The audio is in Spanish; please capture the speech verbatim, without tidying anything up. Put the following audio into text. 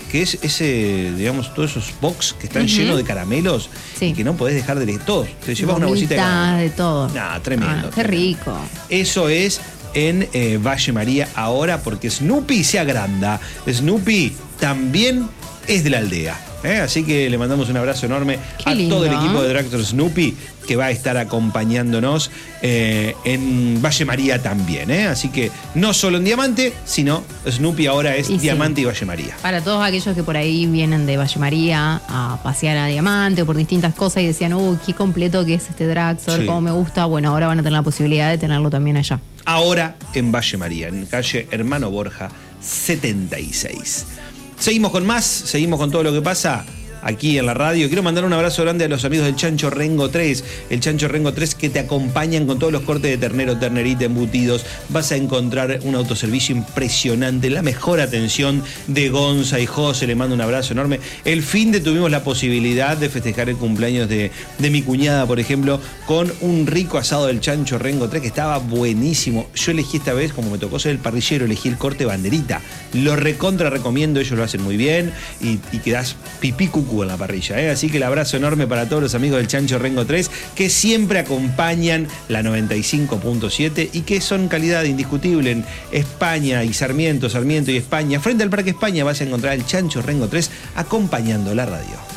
que es ese, digamos, todos esos box que están Uh-huh. llenos de caramelos Sí. y que no podés dejar de todos. Te llevas una bolsita de Gomitas, caramelo. de todo. Nah, tremendo. Ah, qué rico. Eso es en eh, Valle María ahora, porque Snoopy se agranda. Snoopy también es de la aldea. ¿eh? Así que le mandamos un abrazo enorme Qué a lindo, todo el equipo ¿eh? de Drag Race Snoopy, que va a estar acompañándonos eh, en Valle María también. ¿eh? Así que no solo en Diamante, sino Snoopy ahora es Y sí. Diamante y Valle María. Para todos aquellos que por ahí vienen de Valle María a pasear a Diamante o por distintas cosas y decían, uy, qué completo que es este dragstore, Sí. cómo me gusta. Bueno, ahora van a tener la posibilidad de tenerlo también allá. Ahora en Valle María, en calle Hermano Borja setenta y seis. Seguimos con más, seguimos con todo lo que pasa aquí en la radio. Quiero mandar un abrazo grande a los amigos del Chancho Rengo tres, el Chancho Rengo tres que te acompañan con todos los cortes de ternero, ternerita, embutidos. Vas a encontrar un autoservicio impresionante, la mejor atención de Gonza y José, le mando un abrazo enorme. El fin de tuvimos la posibilidad de festejar el cumpleaños de, de mi cuñada, por ejemplo, con un rico asado del Chancho Rengo tres que estaba buenísimo. Yo elegí esta vez, como me tocó ser el parrillero, elegí el corte banderita. Lo recontra recomiendo, ellos lo hacen muy bien y, y quedás pipí cucú en la parrilla, ¿eh? Así que el abrazo enorme para todos los amigos del Chancho Rengo tres que siempre acompañan la noventa y cinco punto siete y que son calidad indiscutible en España y Sarmiento, Sarmiento y España. Frente al Parque España vas a encontrar el Chancho Rengo tres acompañando la radio.